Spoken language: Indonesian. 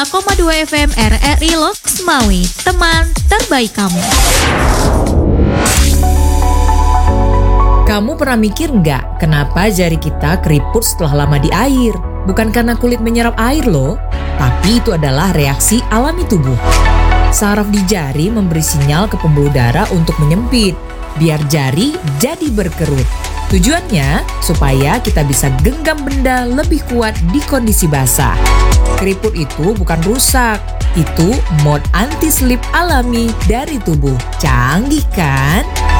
105,2 FM RRI Loks Maui, teman terbaik kamu. Kamu pernah mikir nggak kenapa jari kita keriput setelah lama di air? Bukan karena kulit menyerap air loh, tapi itu adalah reaksi alami tubuh. Saraf di jari memberi sinyal ke pembuluh darah untuk menyempit, biar jari jadi berkerut. Tujuannya supaya kita bisa genggam benda lebih kuat di kondisi basah. Keriput itu bukan rusak, itu mode anti-slip alami dari tubuh. Canggih kan?